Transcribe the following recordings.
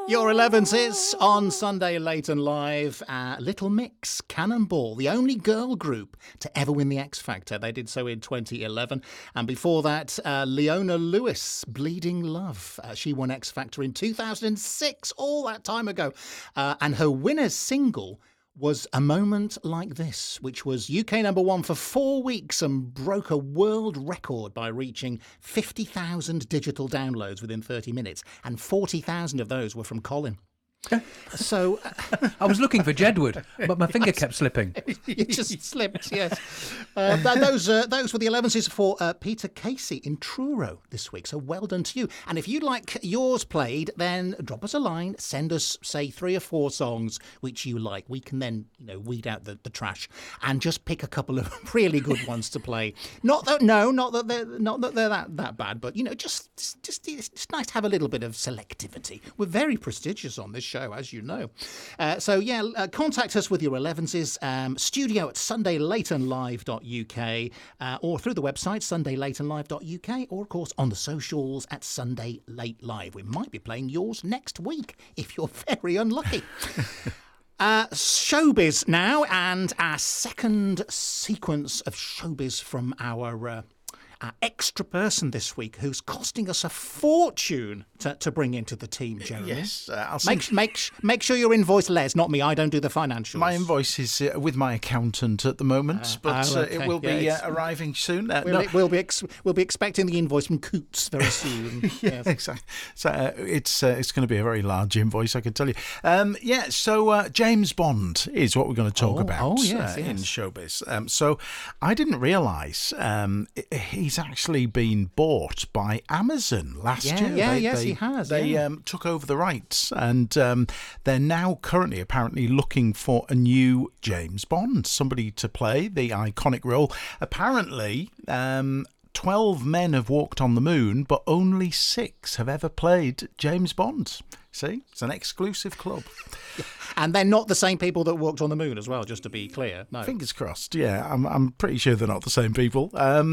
Your 11s is on Sunday Late and Live. Little Mix, Cannonball, the only girl group to ever win the X Factor. They did so in 2011. And before that, Leona Lewis, Bleeding Love. She won X Factor in 2006, all that time ago. And her winner's single was A Moment Like This, which was UK number one for 4 weeks and broke a world record by reaching 50,000 digital downloads within 30 minutes. And 40,000 of those were from Colin. So I was looking for Jedward, but my finger kept slipping. It just slipped, yes. Those were the 11s for Peter Casey in Truro this week. So well done to you. And if you'd like yours played, then drop us a line. Send us, say, 3 or 4 songs which you like. We can then, weed out the trash and just pick a couple of really good ones to play. Not that they're that bad, but just it's nice to have a little bit of selectivity. We're very prestigious on this show, as you know. Contact us with your 11s, studio@sundaylateandlive.uk, or through the website sundaylateandlive.uk, or of course on the socials at Sunday Late Live. We might be playing yours next week if you're very unlucky. Showbiz now, and our second sequence of showbiz from our extra person this week, who's costing us a fortune to bring into the team, Jeremy. Yes. Make sure your invoice, Les, not me. I don't do the financials. My invoice is with my accountant at the moment, but okay. it will be arriving soon. We'll be expecting the invoice from Coots very soon. Yes. Exactly. So it's going to be a very large invoice, I can tell you. So James Bond is what we're going to talk about in showbiz. So I didn't realise he's actually been bought by Amazon last year. He has. They took over the rights, and they're now currently apparently looking for a new James Bond, somebody to play the iconic role. Apparently, 12 men have walked on the moon, but only 6 have ever played James Bond. See, it's an exclusive club. And they're not the same people that walked on the moon as well, just to be clear. No. Fingers crossed, yeah. I'm pretty sure they're not the same people.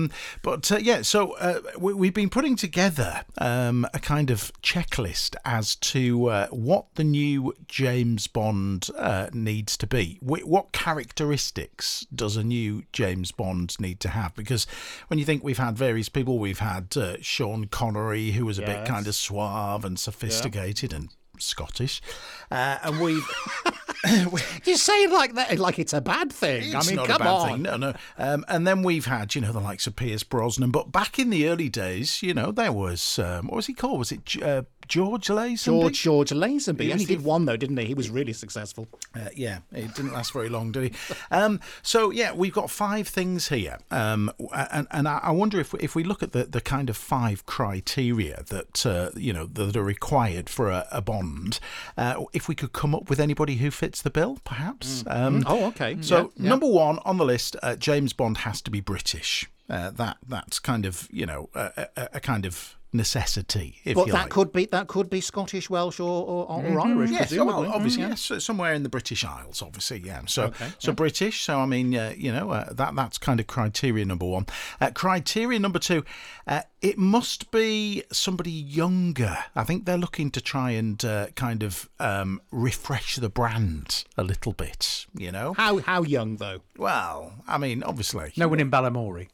We've been putting together a kind of checklist as to what the new James Bond needs to be. What characteristics does a new James Bond need to have? Because when you think we've had various people, we've had Sean Connery, who was a bit kind of suave and sophisticated and Scottish, and we've you say it like that, like it's a bad thing. It's not come a bad on. thing. No. And then we've had, the likes of Pierce Brosnan. But back in the early days, there was what was he called? Was it George Lazenby? George Lazenby. He only did one though, didn't he? He was really successful. It didn't last very long, did he? We've got 5 things here, and I wonder if we look at the kind of 5 criteria that that are required for a Bond, if we could come up with anybody who fits the bill, perhaps. Okay. So number 1 on the list, James Bond has to be British. That's kind of a kind of necessity, if you like. That could be Scottish, Welsh, or Irish. Yes, presumably. obviously, yes, somewhere in the British Isles, obviously, yeah. So British. So I mean, that's kind of criteria number 1. Criteria number 2, it must be somebody younger. I think they're looking to try and kind of refresh the brand a little bit. How young though? Well, I mean, obviously, no one in Balamory.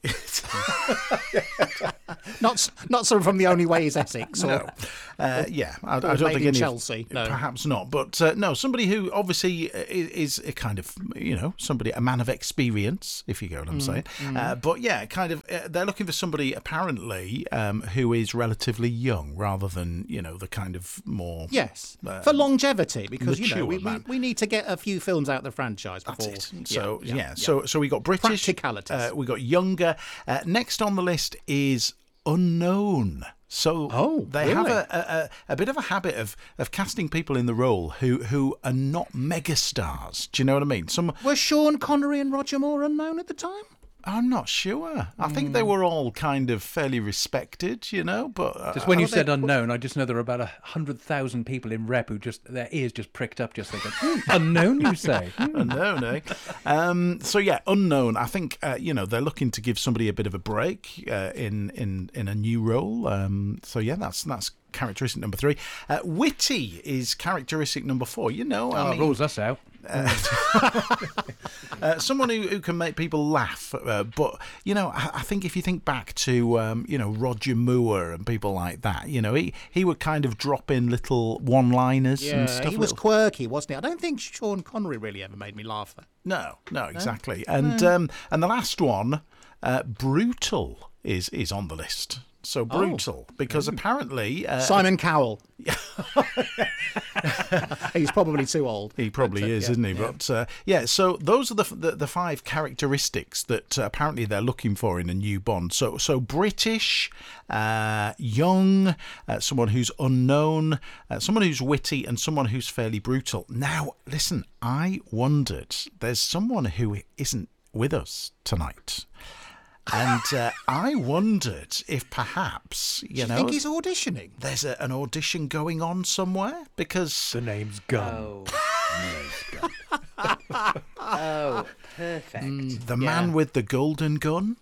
Not sort of from The Only Way Is Essex. No. I don't think any Chelsea. No. Perhaps not, but no, somebody who obviously is a kind of a man of experience, if you get what I'm saying. They're looking for somebody apparently who is relatively young, rather than the kind of more for longevity, because we need to get a few films out of the franchise before. That's it. So we got British, practicalities. We got younger. Next on the list is unknown. So they have a bit of a habit of casting people in the role who are not megastars. Do you know what I mean? Were Sean Connery and Roger Moore unknown at the time? I'm not sure. I think they were all kind of fairly respected, but... Just when you said unknown, I just know there are about 100,000 people in rep who their ears just pricked up just thinking, unknown, you say? Unknown, eh? Unknown. I think, they're looking to give somebody a bit of a break in a new role. That's characteristic number 3. Witty is characteristic number 4. Rules us out. Someone who can make people laugh, but I think if you think back to Roger Moore and people like that, he would kind of drop in little one-liners and stuff. He was quirky, wasn't he? I don't think Sean Connery really ever made me laugh though. No, exactly. And the last one, brutal, is on the list. So brutal, because apparently... Simon Cowell. He's probably too old. He probably is, isn't he? But so those are the 5 characteristics that apparently they're looking for in a new Bond. So British, young, someone who's unknown, someone who's witty, and someone who's fairly brutal. Now, listen, I wondered, there's someone who isn't with us tonight. And I wondered if perhaps, Do you think he's auditioning? There's an audition going on somewhere, because... The name's Gunn. Oh, perfect. The man with the golden gun?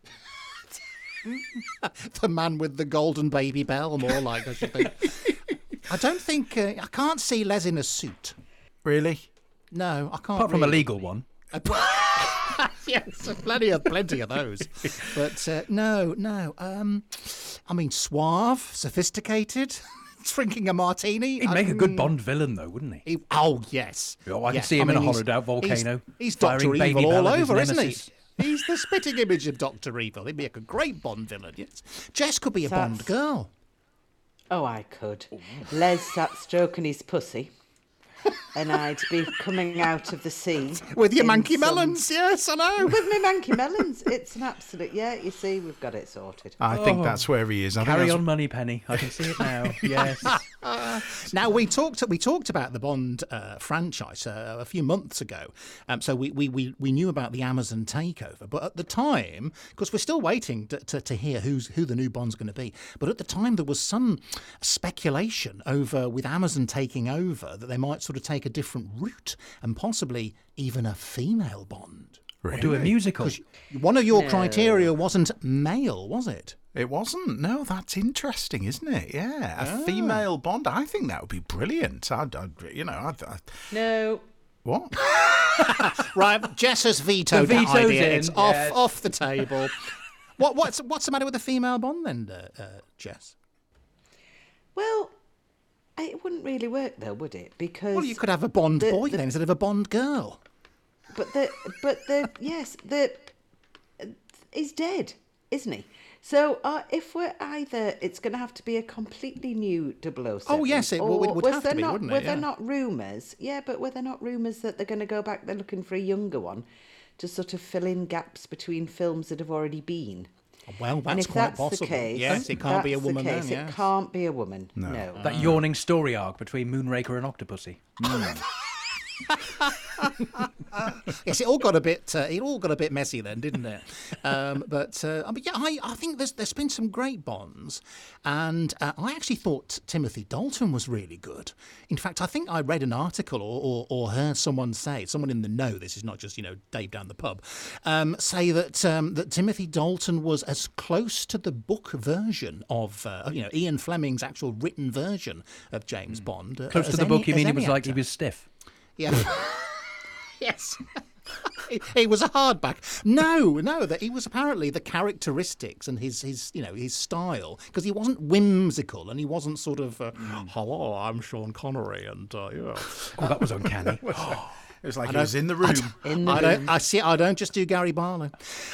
The man with the golden baby bell, more like, I should think. I don't think... I can't see Les in a suit. Really? No, I can't. Apart from a really. legal one. Yes, plenty of those. But no. I mean, suave, sophisticated, drinking a martini. He'd make a good Bond villain, though, wouldn't he? Oh, yes. I can see him in a hollowed out volcano. He's Dr. firing Baby Evil all Bell at his over, isn't he? nemesis. He's the spitting image of Dr. Evil. He'd make a great Bond villain, yes. Jess could be a Bond girl. Oh, I could. Les sat stroking his pussy, and I'd be coming out of the sea. With your manky melons, yes, I know. With my manky melons. It's an absolute, you see, we've got it sorted. I think that's where he is. Carry on, Moneypenny. I can see it now. Yes. Now, we talked about the Bond franchise a few months ago. So we knew about the Amazon takeover. But at the time, because we're still waiting to hear who the new Bond's going to be. But at the time, there was some speculation with Amazon taking over that they might sort of take a different route and possibly even a female Bond. Really? Do a musical. One of your criteria wasn't male, was it? It wasn't. No, that's interesting, isn't it? Yeah, a female Bond. I think that would be brilliant. No. What? Right, Jess has vetoed The that veto's idea. in, It's yes. off the table. What's the matter with the female Bond then, Jess? Well, it wouldn't really work though, would it? Because Well, you could have a Bond boy then instead of a Bond girl. he's dead, isn't he? So if we're it's going to have to be a completely new 007. Oh, yes, it would have to be, wouldn't it? Were there not rumours? Yeah, but were there not rumours that they're going to go back, they're looking for a younger one to sort of fill in gaps between films that have already been? Well, that's And if quite that's possible. the case, Yes, it can't be a woman then, yes. It can't be a woman, no. That yawning story arc between Moonraker and Octopussy. Yes, it all got a bit messy then, didn't it? I think there's been some great Bonds, and I actually thought Timothy Dalton was really good. In fact, I think I read an article or heard someone in the know, this is not just Dave down the pub, say that Timothy Dalton was as close to the book version of Ian Fleming's actual written version of James Bond. Close to the book, you mean he was like he was stiff? Yeah. Yes. He was a hardback. No, that he was apparently the characteristics and his style, because he wasn't whimsical and he wasn't sort of hello, I'm Sean Connery and yeah. Oh, that was uncanny. It was like he was in the room. I don't just do Gary Barlow.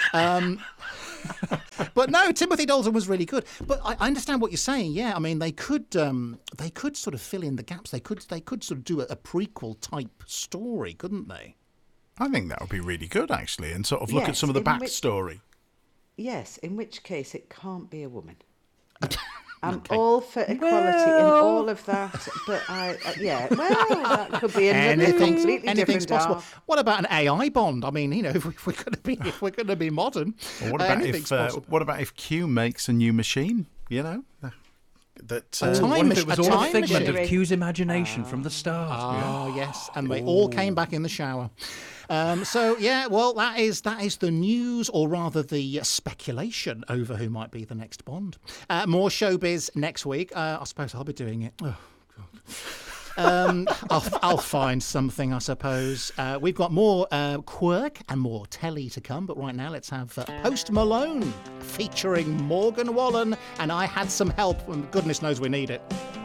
But no, Timothy Dalton was really good. But I understand what you're saying. Yeah, I mean they could sort of fill in the gaps. They could sort of do a prequel type story, couldn't they? I think that would be really good, actually, and sort of look at some of the backstory. Yes, in which case it can't be a woman. I'm all for equality and all of that, but that could be another completely anything's different possible. art. What about an AI Bond? I mean, if we're going to be modern, Or what about anything's possible. what about if Q makes a new machine? You know, that time What if machine- it was a all a time figment machine. of Q's imagination from the start? Oh, yes. And they all came back in the shower. That is the news, or rather the speculation over who might be the next Bond. More showbiz next week. I suppose I'll be doing it. Oh, God. I'll find something, I suppose. We've got more quirk and more telly to come, but right now let's have Post Malone featuring Morgan Wallen, and I Had Some Help, and goodness knows we need it.